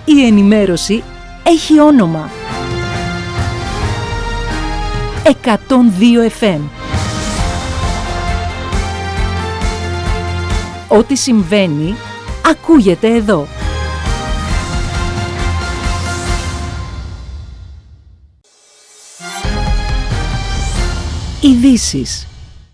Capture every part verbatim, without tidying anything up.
Η ενημέρωση έχει όνομα. εκατόν δύο εφ εμ. Ό,τι συμβαίνει, ακούγεται εδώ. Ειδήσεις.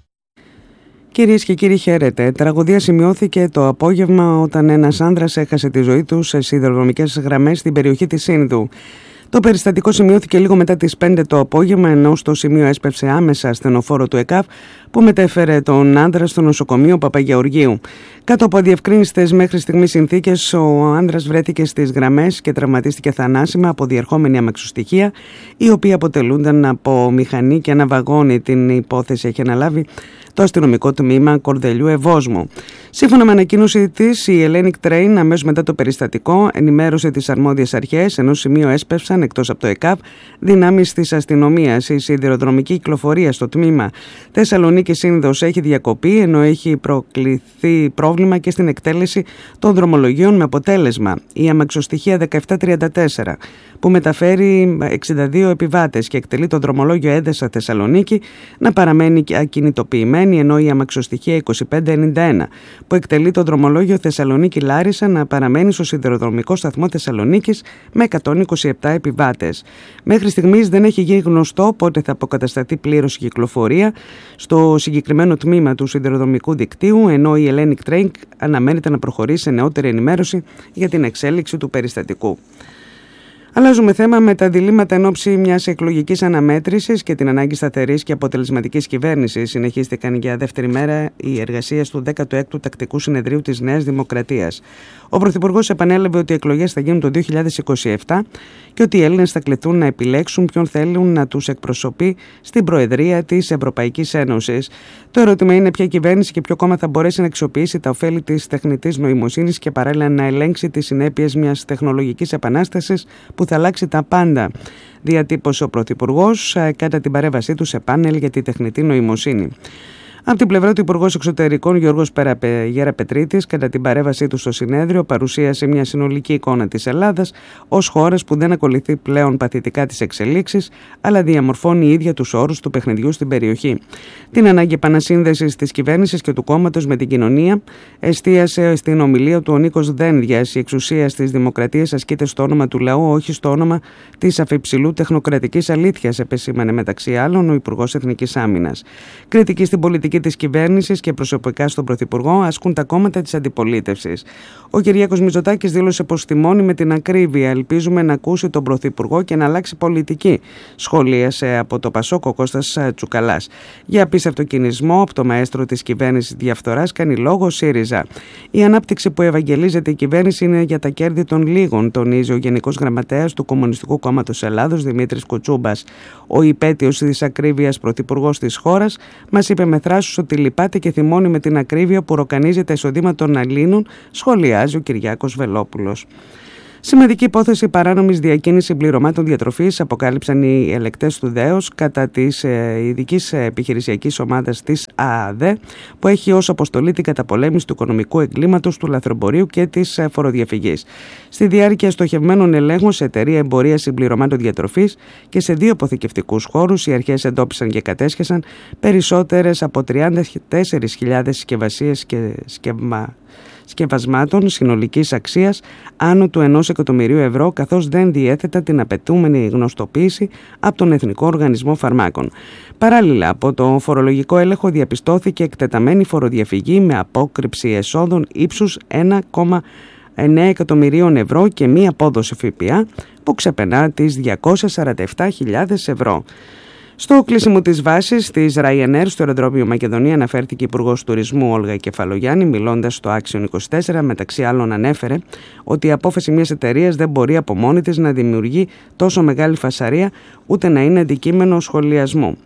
Κυρίες και κύριοι, χαίρετε. Τραγωδία σημειώθηκε το απόγευμα όταν ένας άνδρας έχασε τη ζωή του σε σιδηροδρομικές γραμμές στην περιοχή της Σύνδου. Το περιστατικό σημειώθηκε λίγο μετά τις πέντε το απόγευμα, ενώ στο σημείο έσπευσε άμεσα ασθενοφόρο του ΕΚΑΒ που μετέφερε τον άνδρα στο νοσοκομείο Παπαγεωργίου. Κάτω από αδιευκρίνιστες μέχρι στιγμής συνθήκες, ο άνδρας βρέθηκε στις γραμμές και τραυματίστηκε θανάσιμα από διερχόμενη αμαξοστοιχεία, οι οποίοι αποτελούνταν από μηχανή και ένα βαγόνι. Την υπόθεση έχει αναλάβει το αστυνομικό τμήμα Κορδελιού Ευόσμου. Σύμφωνα με ανακοίνωση της, η Hellenic Train αμέσως μετά το περιστατικό ενημέρωσε τις αρμόδιες αρχές, ενώ σημείο έσπευσαν εκτός από το ΕΚΑΒ δυνάμεις της αστυνομίας. Η σιδηροδρομική κυκλοφορία στο τμήμα Θεσσαλονίκη Σύνδος έχει διακοπεί, ενώ έχει προκληθεί πρόβλημα και στην εκτέλεση των δρομολογίων, με αποτέλεσμα η αμαξοστοιχεία δεκαεπτά τριάντα τέσσερα που μεταφέρει εξήντα δύο επιβάτες και εκτελεί το δρομολόγιο Έδεσα Θεσσαλονίκη να παραμένει ακινητοποιημένη, ενώ η αμαξοστοιχεία είκοσι πέντε ενενήντα ένα που εκτελεί το δρομολόγιο Θεσσαλονίκη Λάρισα να παραμένει στο σιδηροδρομικό σταθμό Θεσσαλονίκης με εκατόν είκοσι επτά επιβάτες. Μέχρι στιγμής δεν έχει γίνει γνωστό πότε θα αποκατασταθεί πλήρως η κυκλοφορία στο συγκεκριμένο τμήμα του σιδηροδρομικού δικτύου, ενώ η Hellenic Train αναμένεται να προχωρήσει σε νεότερη ενημέρωση για την εξέλιξη του περιστατικού. Αλλάζουμε θέμα. Με τα διλήμματα εν ώψη μιας εκλογικής αναμέτρησης και την ανάγκη σταθερής και αποτελεσματικής κυβέρνησης, συνεχίστηκαν για δεύτερη μέρα οι εργασίες του δέκατου έκτου Τακτικού Συνεδρίου της Νέας Δημοκρατίας. Ο Πρωθυπουργός επανέλαβε ότι οι εκλογές θα γίνουν το δύο χιλιάδες είκοσι επτά και ότι οι Έλληνες θα κληθούν να επιλέξουν ποιον θέλουν να τους εκπροσωπεί στην Προεδρία της Ευρωπαϊκής Ένωσης. Το ερώτημα είναι ποια κυβέρνηση και ποιο κόμμα θα μπορέσει να αξιοποιήσει τα ωφέλη της τεχνητής νοημοσύνης και παράλληλα να ελέγξει τις συνέπειες μιας τεχνολογικής επανάστασης που θα αλλάξει τα πάντα, διατύπωσε ο Πρωθυπουργός κατά την παρέμβασή του σε πάνελ για τη τεχνητή νοημοσύνη. Από την πλευρά του, Υπουργός Εξωτερικών Γιώργος Γεραπετρίτης, κατά την παρέμβασή του στο συνέδριο, παρουσίασε μια συνολική εικόνα της Ελλάδας ως χώρας που δεν ακολουθεί πλέον παθητικά τις εξελίξεις, αλλά διαμορφώνει η ίδια τους όρους του παιχνιδιού στην περιοχή. Την ανάγκη επανασύνδεσης της κυβέρνησης και του κόμματος με την κοινωνία εστίασε στην ομιλία του ο Νίκος Δένδιας. Η εξουσία στις δημοκρατίες ασκείται στο όνομα του λαού, όχι στο όνομα της αφιψηλού τεχνοκρατικής αλήθειας, επεσήμανε μεταξύ άλλων ο Υπουργός Εθνικής Άμυνας. Κριτική στην πολιτική της κυβέρνησης και προσωπικά στον Πρωθυπουργό ασκούν τα κόμματα της αντιπολίτευσης. Ο Κυριάκος Μητσοτάκης δήλωσε πως τιμώνει με την ακρίβεια. Ελπίζουμε να ακούσει τον Πρωθυπουργό και να αλλάξει πολιτική, σχολίασε από το Πασόκ ο Κώστας Τσουκαλάς. Για απίστευτο κινησμό από το μαέστρο της κυβέρνησης διαφθοράς κάνει λόγο ο ΣΥΡΙΖΑ. Η ανάπτυξη που ευαγγελίζεται η κυβέρνηση είναι για τα κέρδη των λίγων, τονίζει ο Γενικός Γραμματέας του Κομμουνιστικού Κόμματος Ελλάδος Δημήτρης Κουτσούμπας. Ο υπέτειος της ακρίβειας πρωθυπουργός της χώρας μας είπε με θράσος ότι λυπάται και θυμώνει με την ακρίβεια που ροκανίζει τα εισοδήματα των Ελλήνων, σχολιάζει ο Κυριάκος Βελόπουλος. Σημαντική υπόθεση παράνομης διακίνησης πληρωμάτων διατροφής αποκάλυψαν οι ελεκτές του ΔΕΟΣ κατά της ειδικής επιχειρησιακής ομάδας της ΑΑΔΕ, που έχει ως αποστολή την καταπολέμηση του οικονομικού εγκλήματος, του λαθρομπορίου και της φοροδιαφυγής. Στη διάρκεια στοχευμένων ελέγχων σε εταιρεία εμπορίας συμπληρωμάτων διατροφής και σε δύο αποθηκευτικούς χώρους, οι αρχές εντόπισαν και κατέσχεσαν περισσότερες από τριάντα τέσσερις χιλιάδες συσκευασίες και σκευμα... σκευασμάτων συνολικής αξίας άνω του ενός εκατομμυρίου ευρώ, καθώς δεν διέθετα την απαιτούμενη γνωστοποίηση από τον Εθνικό Οργανισμό Φαρμάκων. Παράλληλα, από το φορολογικό έλεγχο διαπιστώθηκε εκτεταμένη φοροδιαφυγή με απόκρυψη εσόδων ύψους ένα κόμμα εννέα εκατομμυρίων ευρώ και μία απόδοση ΦΠΑ που ξεπερνά τις διακόσιες σαράντα επτά χιλιάδες ευρώ. Στο κλείσιμο της βάσης της Ryanair στο αεροδρόμιο Μακεδονία αναφέρθηκε η Υπουργός Τουρισμού Όλγα Κεφαλογιάννη, μιλώντας στο Άξιον είκοσι τέσσερα, μεταξύ άλλων ανέφερε ότι η απόφαση μιας εταιρείας δεν μπορεί από μόνη της να δημιουργεί τόσο μεγάλη φασαρία ούτε να είναι αντικείμενο σχολιασμού.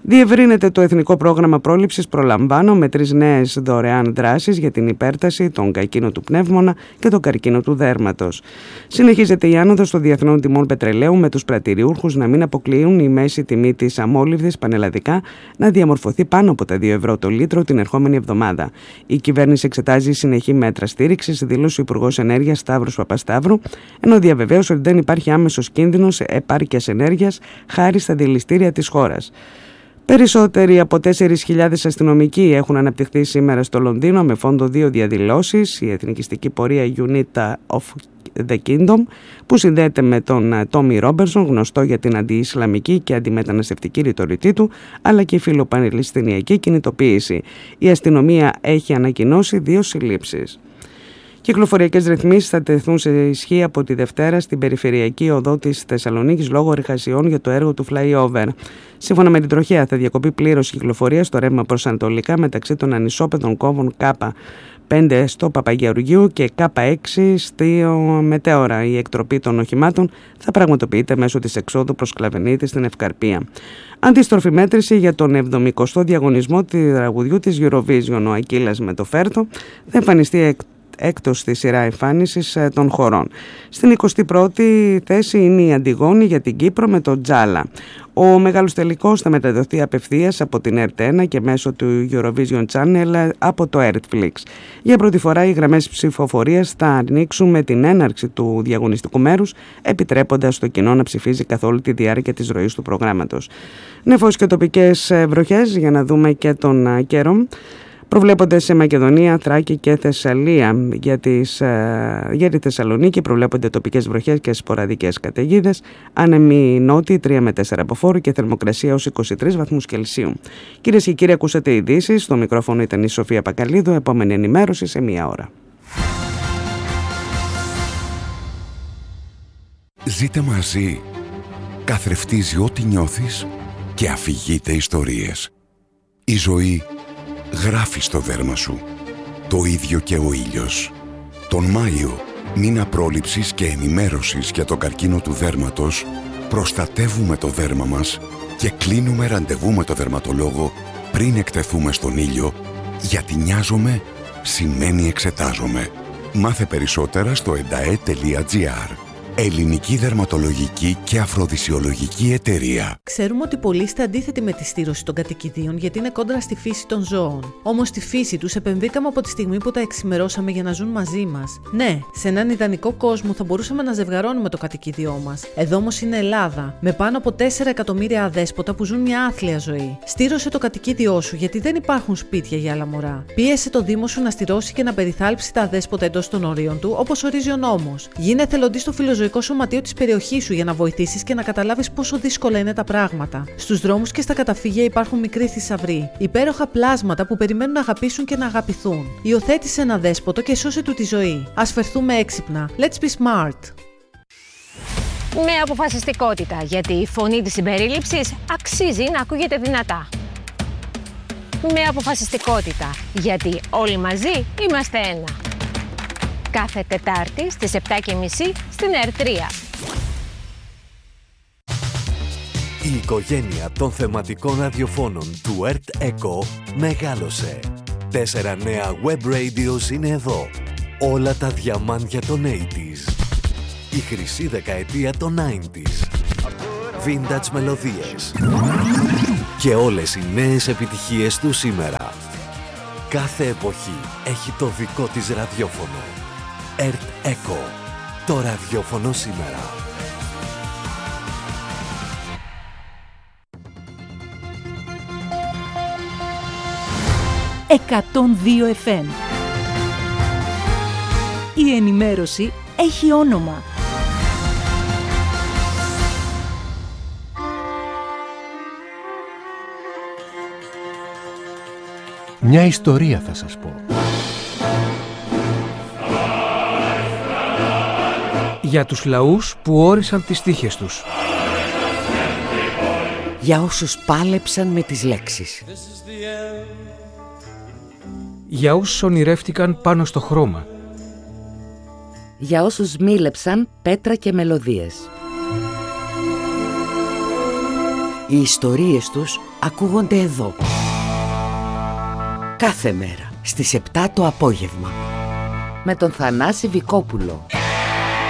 Διευρύνεται το Εθνικό Πρόγραμμα Πρόληψης Προλαμβάνω με τρεις νέες δωρεάν δράσεις για την υπέρταση, τον καρκίνο του πνεύμονα και τον καρκίνο του δέρματος. Συνεχίζεται η άνοδος των διεθνών τιμών πετρελαίου, με τους πρατηριούχους να μην αποκλείουν η μέση τιμή της αμόλυβδης πανελλαδικά να διαμορφωθεί πάνω από τα δύο ευρώ το λίτρο την ερχόμενη εβδομάδα. Η κυβέρνηση εξετάζει συνεχή μέτρα στήριξης, δήλωσε ο Υπουργός Ενέργειας Σταύρος Παπασταύρου, ενώ διαβεβαίωσε ότι δεν υπάρχει άμεσος κίνδυνος επάρκειας ενέργειας χάρη στα δηληστήρια της χώρας. Περισσότεροι από τέσσερις χιλιάδες αστυνομικοί έχουν αναπτυχθεί σήμερα στο Λονδίνο με φόντο δύο διαδηλώσεις. Η εθνικιστική πορεία Unita of the Kingdom, που συνδέεται με τον Τόμι Ρόμπερσον, γνωστό για την αντι-ισλαμική και αντιμεταναστευτική ρητορική του, αλλά και η φιλοπαλαιστινιακή κινητοποίηση. Η αστυνομία έχει ανακοινώσει δύο συλλήψεις. Κυκλοφοριακές ρυθμίσεις θα τεθούν σε ισχύ από τη Δευτέρα στην περιφερειακή οδό της Θεσσαλονίκης λόγω εργασιών για το έργο του flyover. Σύμφωνα με την τροχέα, θα διακοπεί πλήρως η κυκλοφορία στο ρεύμα προς ανατολικά μεταξύ των ανισόπεδων κόμβων Κ πέντε στο Παπαγεωργίου και Κ έξι στη Μετέωρα. Η εκτροπή των οχημάτων θα πραγματοποιείται μέσω της εξόδου προς Κλαβενίτη στην Ευκαρπία. Αντίστροφη μέτρηση για τον εβδομηκοστό διαγωνισμό του τραγουδιού της Eurovision. Ο Ακύλας με το Φέρτο θα εμφανιστεί έκτος στη σειρά εμφάνισης των χωρών. Στην εικοστή πρώτη θέση είναι η Αντιγόνη για την Κύπρο με το Τζάλα. Ο μεγάλος τελικός θα μεταδοθεί απευθείας από την Ερτ ένα και μέσω του Eurovision Channel από το Netflix. Για πρώτη φορά οι γραμμές ψηφοφορίας θα ανοίξουν με την έναρξη του διαγωνιστικού μέρους, επιτρέποντας το κοινό να ψηφίζει καθ' όλη τη διάρκεια της ροής του προγράμματος. Νεφός και τοπικές βροχές, για να δούμε και τον καιρό. Προβλέπονται σε Μακεδονία, Θράκη και Θεσσαλία. Για, τις, για τη Θεσσαλονίκη προβλέπονται τοπικές βροχές και σποραδικές καταιγίδες. Άνεμοι νότιοι τρία με τέσσερα από φόρου και θερμοκρασία ως είκοσι τρεις βαθμούς Κελσίου. Κυρίες και κύριοι, ακούσατε ειδήσεις. Στο μικρόφωνο ήταν η Σοφία Πακαλίδου. Επόμενη ενημέρωση σε μία ώρα. Ζείτε μαζί. Καθρεφτίζει ό,τι νιώθεις και αφηγείται ιστορίες. Η ζωή γράφει στο δέρμα σου. Το ίδιο και ο ήλιος. Τον Μάιο, μήνα πρόληψης και ενημέρωσης για τον καρκίνο του δέρματος, προστατεύουμε το δέρμα μας και κλείνουμε ραντεβού με το δερματολόγο πριν εκτεθούμε στον ήλιο, γιατί νοιάζομαι σημαίνει εξετάζομαι. Μάθε περισσότερα στο εντα ε τελεία τζι άρ. Ελληνική Δερματολογική και Αφροδισιολογική Εταιρεία. Ξέρουμε ότι πολλοί είστε αντίθετοι με τη στήρωση των κατοικιδίων γιατί είναι κόντρα στη φύση των ζώων. Όμως στη φύση τους επενδύκαμε από τη στιγμή που τα εξημερώσαμε για να ζουν μαζί μας. Ναι, σε έναν ιδανικό κόσμο θα μπορούσαμε να ζευγαρώνουμε το κατοικίδιό μας. Εδώ όμως είναι Ελλάδα, με πάνω από τέσσερα εκατομμύρια αδέσποτα που ζουν μια άθλια ζωή. Στήρωσε το κατοικίδιό σου γιατί δεν υπάρχουν σπίτια για άλλα μωρά. Πίεσε το Δήμο σου να στηρώσει και να περιθάλψει τα αδέσποτα εντός των ορίων του, όπως ορίζει ο νόμος. Γίνε εθελοντής στο φιλοζωικό σωματείο της περιοχής σου για να βοηθήσεις και να καταλάβεις πόσο δύσκολα είναι τα πράγματα. Στους δρόμους και στα καταφύγια υπάρχουν μικροί θησαυροί, υπέροχα πλάσματα που περιμένουν να αγαπήσουν και να αγαπηθούν. Υιοθέτησε ένα δέσποτο και σώσε του τη ζωή. Ας φερθούμε έξυπνα. Let's be smart. Με αποφασιστικότητα, γιατί η φωνή της συμπερίληψης αξίζει να ακούγεται δυνατά. Με αποφασιστικότητα, γιατί όλοι μαζί είμαστε ένα. Κάθε Τετάρτη στις επτά και μισή στην Ερτ τρία. Η οικογένεια των θεματικών ραδιοφώνων του Ερτ Echo μεγάλωσε. Τέσσερα νέα web radios είναι εδώ. Όλα τα διαμάντια των ογδόντα. Η χρυσή δεκαετία των ενενήντα. Vintage μελωδίες. Και όλες οι νέες επιτυχίες του σήμερα. Κάθε εποχή έχει το δικό της ραδιόφωνο. Ερτ Echo. Το ραδιόφωνο σήμερα. εκατόν δύο εφ εμ. Η ενημέρωση έχει όνομα. Μια ιστορία θα σας πω. Για τους λαούς που όρισαν τις τύχες τους. Για όσους πάλεψαν με τις λέξεις. Για όσους ονειρεύτηκαν πάνω στο χρώμα. Για όσους μίλεψαν πέτρα και μελωδίες. Οι ιστορίες τους ακούγονται εδώ. Κάθε μέρα στις επτά το απόγευμα. Με τον Θανάση Βικόπουλο.